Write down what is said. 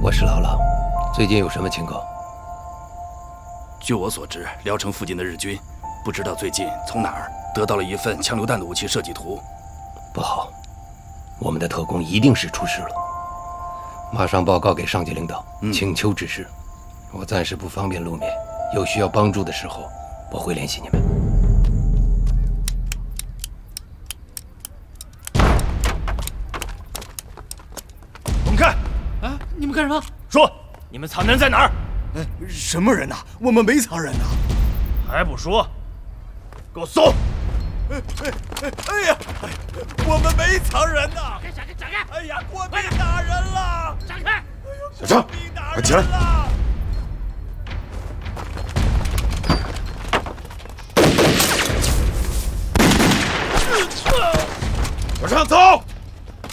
我是老老，最近有什么情况？ 据我所知，聊城附近的日军，不知道最近从哪儿得到了一份枪榴弹的武器设计图。 不好，我们的特工一定是出事了。马上报告给上级领导，请求指示。我暂时不方便露面，有需要帮助的时候，我会联系你们。 滚开！ 啊！你们干什么？ 说，你们藏人在哪儿？ 什么人呐？我们没藏人呐！ 还不说！给我搜！ 哎呀，我们没藏人呐！ 闪开！ 哎呀，官兵打人了！ 闪开！ 小张，快起来！